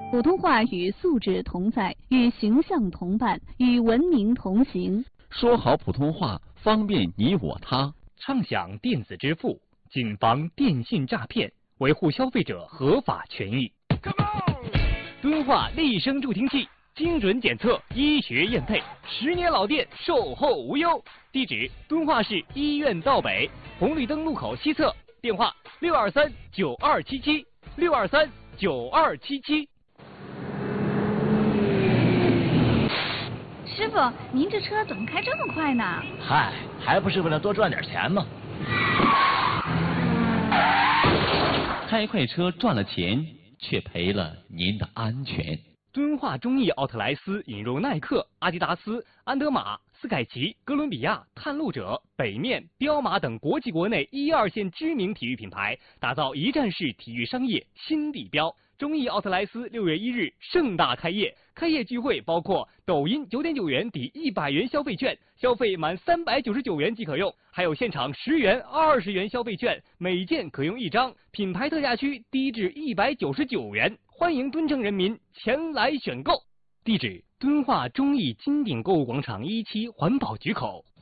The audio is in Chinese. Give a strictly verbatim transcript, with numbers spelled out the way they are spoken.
普通话与素质同在，与形象同伴，与文明同行。 说好普通话，方便你我他。 畅享电子支付，谨防电信诈骗，维护消费者合法权益。敦化立声助听器，精准检测，医学验配，十年老店，售后无忧。地址：敦化市医院道北红绿灯路口西侧，电话：六二三九二七七六二三九二七七。 师傅，您这车怎么开这么快呢？ 嗨，还不是为了多赚点钱吗？ 开快车赚了钱，却赔了您的安全。 敦化中意奥特莱斯引入耐克、阿迪达斯、安德玛、斯凯奇、哥伦比亚、探路者、北面、彪马等国际国内一二线知名体育品牌，打造一站式体育商业新地标。中意奥特莱斯六月一日盛大开业，开业聚会包括抖音九点九元抵一百元消费券，消费满三百九十九元即可用，还有现场十元、二十元消费券，每件可用一张，品牌特价区低至一百九十九元，欢迎敦城人民前来选购。地址：敦化中意金鼎购物广场一期环保局口。